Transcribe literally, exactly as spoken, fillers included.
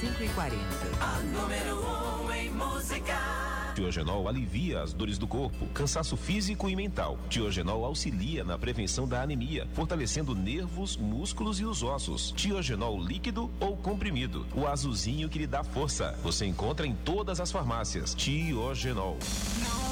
cinco e quarenta. A número um em música. Tiogenol alivia as dores do corpo, cansaço físico e mental. Tiogenol auxilia na prevenção da anemia, fortalecendo nervos, músculos e os ossos. Tiogenol líquido ou comprimido, o azulzinho que lhe dá força. Você encontra em todas as farmácias. Tiogenol. Não